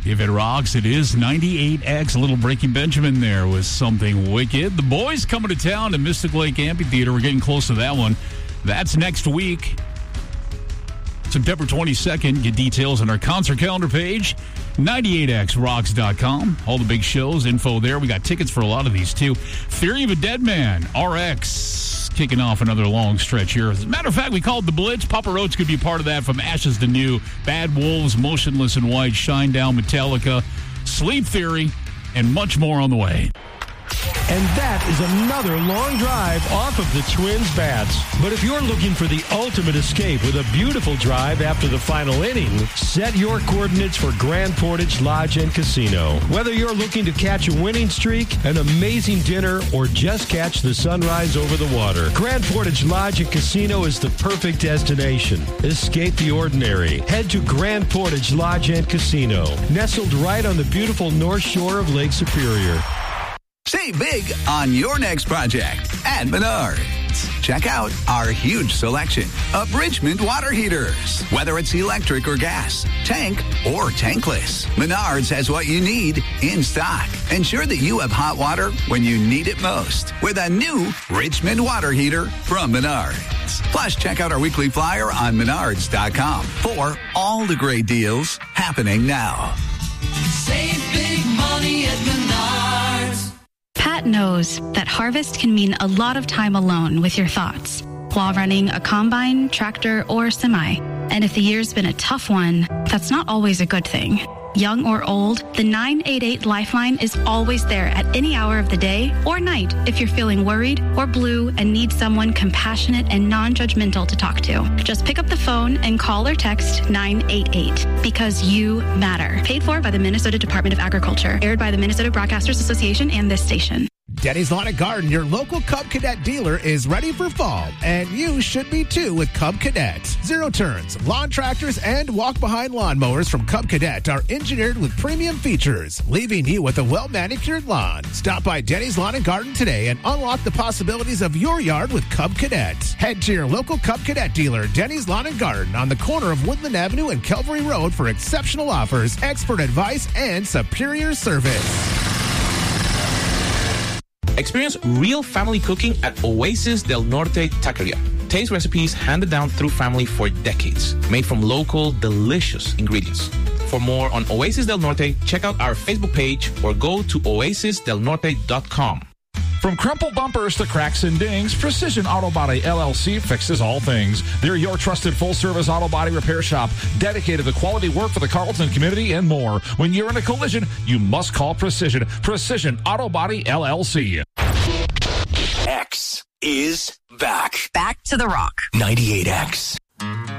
If it rocks, it is 98X. A little Breaking Benjamin there was something wicked. The boys coming to town to Mystic Lake Amphitheater. We're getting close to that one. That's next week, September 22nd. Get details on our concert calendar page, 98xrocks.com. All the big shows, info there. We got tickets for a lot of these, too. Theory of a Dead Man, RX, kicking off another long stretch here. As a matter of fact, we called the Blitz. Papa Roach could be part of that. From Ashes to New, Bad Wolves, Motionless in White, Shinedown, Metallica, Sleep Theory, and much more on the way. And that is another long drive off of the Twins' bats. But if you're looking for the ultimate escape with a beautiful drive after the final inning, set your coordinates for Grand Portage Lodge and Casino. Whether you're looking to catch a winning streak, an amazing dinner, or just catch the sunrise over the water, Grand Portage Lodge and Casino is the perfect destination. Escape the ordinary. Head to Grand Portage Lodge and Casino, nestled right on the beautiful north shore of Lake Superior. Save big on your next project at Menards. Check out our huge selection of Richmond water heaters. Whether it's electric or gas, tank or tankless, Menards has what you need in stock. Ensure that you have hot water when you need it most with a new Richmond water heater from Menards. Plus, check out our weekly flyer on Menards.com for all the great deals happening now. Save big money at Menards. Pat knows that harvest can mean a lot of time alone with your thoughts while running a combine, tractor, or semi. And if the year's been a tough one, that's not always a good thing. Young or old, the 988 Lifeline is always there at any hour of the day or night if you're feeling worried or blue and need someone compassionate and non-judgmental to talk to. Just pick up the phone and call or text 988 because you matter. Paid for by the Minnesota Department of Agriculture. Aired by the Minnesota Broadcasters Association and this station. Denny's Lawn and Garden, your local Cub Cadet dealer, is ready for fall, and you should be too with Cub Cadet. Zero turns, lawn tractors, and walk-behind lawnmowers from Cub Cadet are engineered with premium features, leaving you with a well-manicured lawn. Stop by Denny's Lawn and Garden today and unlock the possibilities of your yard with Cub Cadet. Head to your local Cub Cadet dealer, Denny's Lawn and Garden, on the corner of Woodland Avenue and Calvary Road for exceptional offers, expert advice, and superior service. Experience real family cooking at Oasis del Norte Taqueria. Taste recipes handed down through family for decades, made from local, delicious ingredients. For more on Oasis del Norte, check out our Facebook page or go to oasisdelnorte.com. From crumpled bumpers to cracks and dings, Precision Auto Body LLC fixes all things. They're your trusted full-service auto body repair shop, dedicated to quality work for the Carlton community and more. When you're in a collision, you must call Precision. Precision Auto Body LLC. X is back. Back to the rock. 98X.